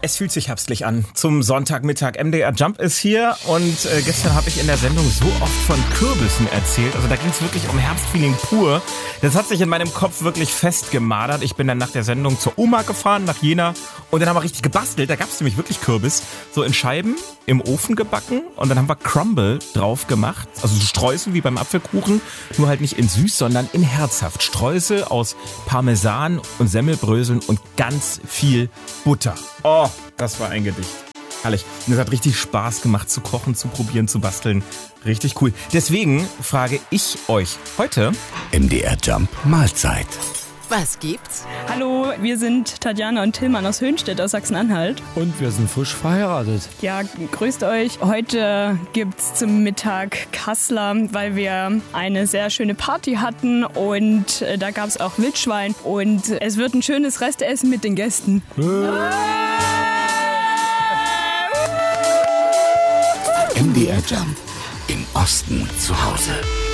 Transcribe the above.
Es fühlt sich herbstlich an. Zum Sonntagmittag. MDR Jump ist hier und gestern habe ich in der Sendung so oft von Kürbissen erzählt. Also da ging es wirklich um Herbstfeeling pur. Das hat sich in meinem Kopf wirklich festgemadert. Ich bin dann nach der Sendung zur Oma gefahren, nach Jena, und dann haben wir richtig gebastelt. Da gab es nämlich wirklich Kürbis. So in Scheiben im Ofen gebacken und dann haben wir Crumble drauf gemacht. Also so Streusel wie beim Apfelkuchen, nur halt nicht in süß, sondern in herzhaft. Streusel aus Parmesan und Semmelbröseln und ganz viel Butter. Oh, das war ein Gedicht. Herrlich. Und es hat richtig Spaß gemacht zu kochen, zu probieren, zu basteln. Richtig cool. Deswegen frage ich euch heute: MDR Jump Mahlzeit. Was gibt's? Hallo, wir sind Tatjana und Tillmann aus Höhnstedt aus Sachsen-Anhalt. Und wir sind frisch verheiratet. Ja, grüßt euch. Heute gibt's zum Mittag Kassler, weil wir eine sehr schöne Party hatten und da gab's auch Wildschwein und es wird ein schönes Restessen mit den Gästen. MDR Jump. Im Osten zu Hause.